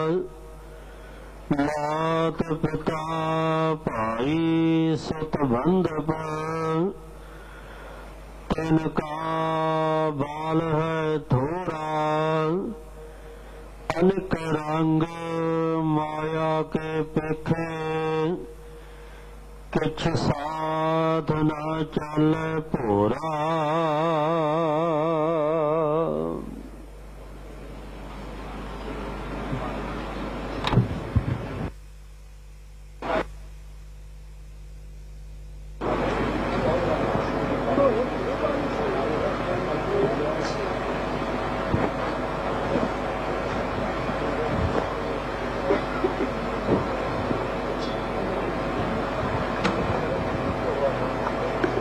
मात पिता भाई सुत बंधप तिनका बाल है थोड़ा अनेक रंग माया के पेखे किछ साध न चल पूरा